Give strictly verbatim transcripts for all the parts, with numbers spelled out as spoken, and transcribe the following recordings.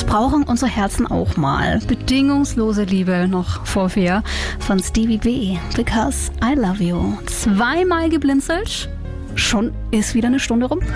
brauchen unsere Herzen auch mal. Bedingungslose Liebe noch vor vier von Stevie B. Because I Love You. Zweimal geblinzelt, schon ist wieder eine Stunde rum.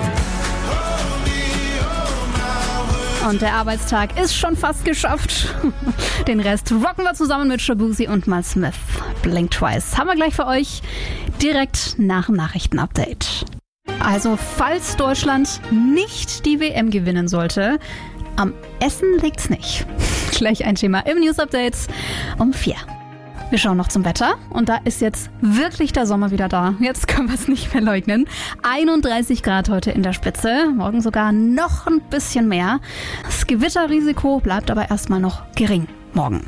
Und der Arbeitstag ist schon fast geschafft. Den Rest rocken wir zusammen mit Shabuzi und Mal Smith. Blink Twice haben wir gleich für euch direkt nach dem Nachrichtenupdate. Also, falls Deutschland nicht die W M gewinnen sollte, am Essen liegt's nicht. Gleich ein Thema im News Update um vier. Wir schauen noch zum Wetter und da ist jetzt wirklich der Sommer wieder da. Jetzt können wir es nicht mehr leugnen. einunddreißig Grad heute in der Spitze, morgen sogar noch ein bisschen mehr. Das Gewitterrisiko bleibt aber erstmal noch gering morgen.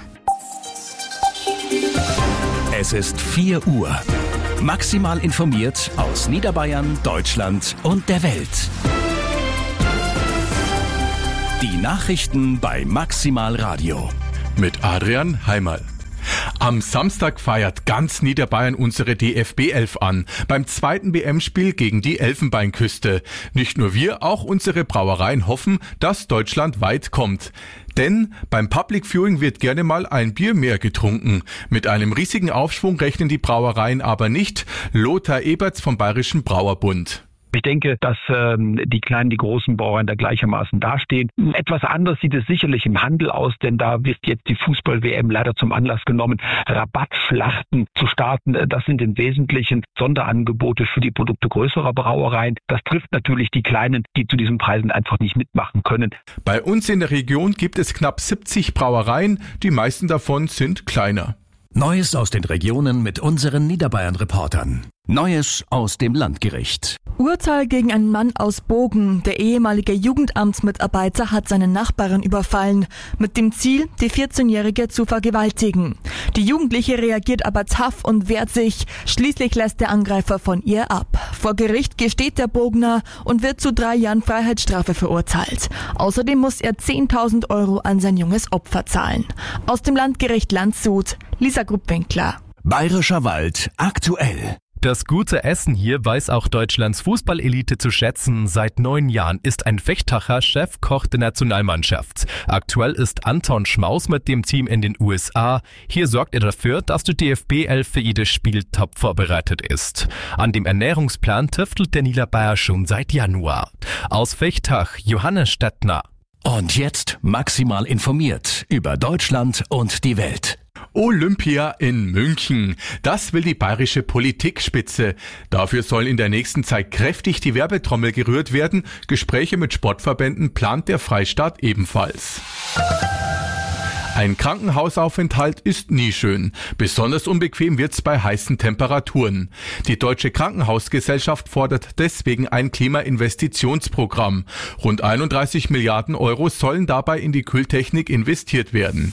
Es ist vier Uhr. Maximal informiert aus Niederbayern, Deutschland und der Welt. Die Nachrichten bei Maximal Radio. Mit Adrian Heimerl. Am Samstag feiert ganz Niederbayern unsere D F B elf an, beim zweiten W M-Spiel gegen die Elfenbeinküste. Nicht nur wir, auch unsere Brauereien hoffen, dass Deutschland weit kommt. Denn beim Public Viewing wird gerne mal ein Bier mehr getrunken. Mit einem riesigen Aufschwung rechnen die Brauereien aber nicht. Lothar Eberts vom Bayerischen Brauerbund. Ich denke, dass ähm, die kleinen, die großen Brauereien da gleichermaßen dastehen. Etwas anders sieht es sicherlich im Handel aus, denn da wird jetzt die Fußball-W M leider zum Anlass genommen, Rabattschlachten zu starten. Das sind im Wesentlichen Sonderangebote für die Produkte größerer Brauereien. Das trifft natürlich die Kleinen, die zu diesen Preisen einfach nicht mitmachen können. Bei uns in der Region gibt es knapp siebzig Brauereien, die meisten davon sind kleiner. Neues aus den Regionen mit unseren Niederbayern-Reportern. Neues aus dem Landgericht. Urteil gegen einen Mann aus Bogen. Der ehemalige Jugendamtsmitarbeiter hat seine Nachbarin überfallen, mit dem Ziel, die vierzehnjährige zu vergewaltigen. Die Jugendliche reagiert aber tough und wehrt sich. Schließlich lässt der Angreifer von ihr ab. Vor Gericht gesteht der Bogner und wird zu drei Jahren Freiheitsstrafe verurteilt. Außerdem muss er zehntausend Euro an sein junges Opfer zahlen. Aus dem Landgericht Landshut, Lisa Gruppwinkler. Bayerischer Wald aktuell. Das gute Essen hier weiß auch Deutschlands Fußballelite zu schätzen. Seit neun Jahren ist ein Vechtacher Chefkoch der Nationalmannschaft. Aktuell ist Anton Schmaus mit dem Team in den U S A. Hier sorgt er dafür, dass die D F B elf für jedes Spiel top vorbereitet ist. An dem Ernährungsplan tüftelt der Niederbayer schon seit Januar. Aus Vechtach, Johannes Stettner. Und jetzt maximal informiert über Deutschland und die Welt. Olympia in München. Das will die bayerische Politikspitze. Dafür soll in der nächsten Zeit kräftig die Werbetrommel gerührt werden. Gespräche mit Sportverbänden plant der Freistaat ebenfalls. Ein Krankenhausaufenthalt ist nie schön. Besonders unbequem wird's bei heißen Temperaturen. Die Deutsche Krankenhausgesellschaft fordert deswegen ein Klimainvestitionsprogramm. Rund einunddreißig Milliarden Euro sollen dabei in die Kühltechnik investiert werden.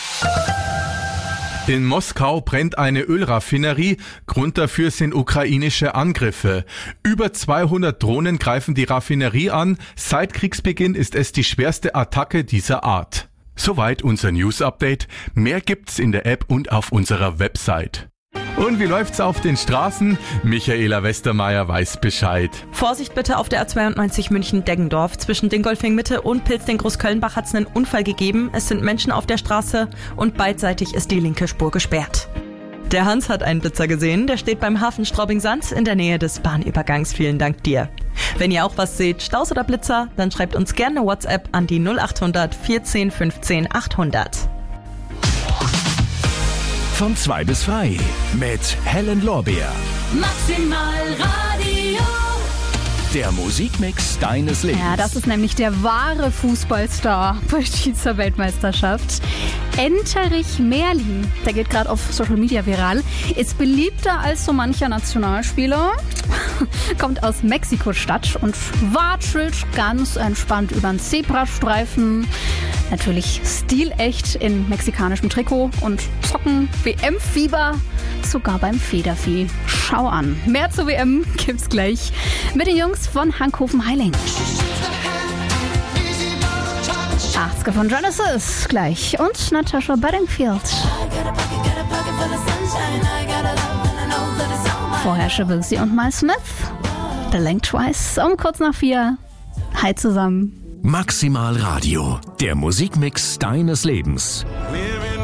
In Moskau brennt eine Ölraffinerie. Grund dafür sind ukrainische Angriffe. Über zweihundert Drohnen greifen die Raffinerie an. Seit Kriegsbeginn ist es die schwerste Attacke dieser Art. Soweit unser News-Update. Mehr gibt's in der App und auf unserer Website. Und wie läuft's auf den Straßen? Michaela Westermeier weiß Bescheid. Vorsicht bitte auf der A zweiundneunzig München-Deggendorf. Zwischen Dingolfing-Mitte und Pilzding-Großkölnbach hat es einen Unfall gegeben. Es sind Menschen auf der Straße und beidseitig ist die linke Spur gesperrt. Der Hans hat einen Blitzer gesehen. Der steht beim Hafen Straubing-Sand in der Nähe des Bahnübergangs. Vielen Dank dir. Wenn ihr auch was seht, Staus oder Blitzer, dann schreibt uns gerne eine WhatsApp an die null achthundert vierzehn fünfzehn achthundert. Von zwei bis frei mit Helen Lorbeer. Maximal Radio. Der Musikmix deines Lebens. Ja, das ist nämlich der wahre Fußballstar bei dieser Weltmeisterschaft. Enterich Merlin, der geht gerade auf Social Media viral, ist beliebter als so mancher Nationalspieler, kommt aus Mexiko-Stadt und watschelt ganz entspannt über den Zebrastreifen. Natürlich stilecht in mexikanischem Trikot und zocken W M-Fieber sogar beim Federvieh. Schau an. Mehr zur W M gibt's gleich mit den Jungs von Hankhofen-Heiling. achtziger von Genesis gleich und Natasha Bedingfield. Vorher Shabuzi und Mal Smith. Blink Twice um kurz nach vier. Hi zusammen. Maximal Radio, der Musikmix deines Lebens. We're